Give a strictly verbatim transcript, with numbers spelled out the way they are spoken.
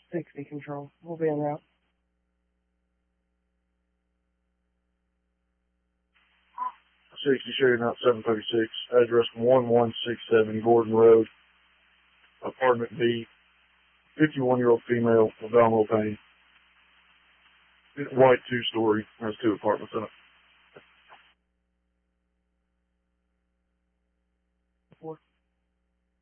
sixty control. We'll be en route. sixty, sharing out seven thirty-six, address one one six seven Gordon Road, apartment B, fifty-one-year-old female, abdominal pain, white two-story, has two apartments in it.